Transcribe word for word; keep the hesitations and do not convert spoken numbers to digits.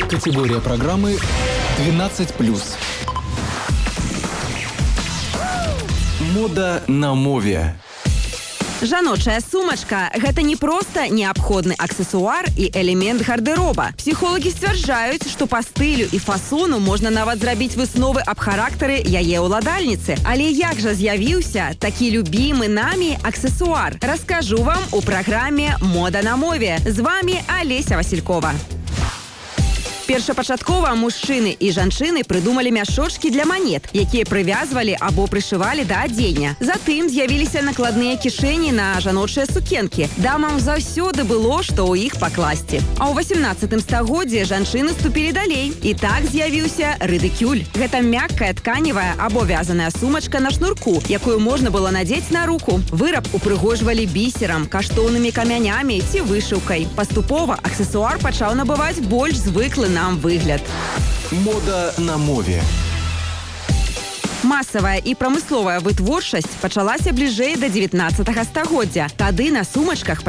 Категория программы двенадцать плюс. Мода на мове. Жаночая сумачка – гэта не проста неабходны аксесуар і элемент гардероба. Псіхолагі сцвярджаюць, што па стылю і фасону можна нават зрабіць высновы аб характары яе ўладальніцы. Але як жа з'явіўся такі любімы намі аксесуар? Раскажу вам у праграме «Мода на мове». З вами Алеся Василькова. Першапачаткова мужчыны і жанчыны прыдумалі мяшочкі для манет, якія прывязвалі або прышывалі да адзення. Затым з'явіліся накладныя кішэні на жаночыя сукенкі. Дамам заўсёды было, што ў іх пакласці. А ў васямнаццатым стагоддзі жанчыны ступілі далей. І так з'явіўся рыдыкюль. Гэта мяккая тканевая або вязаная сумачка на шнурку, якую можна было надзець на руку. Выраб упрыгожвалі бісерам, каштоўнымі камянямі ці вышыўкай. Паступова аксесуар пачаў набываць больш звыклы нам выгляд. Мода на мове. Масавая і прамысловая вытворчасць пачалася бліжэй да дзевятнаццатага стагоддзя. Тады на сумачках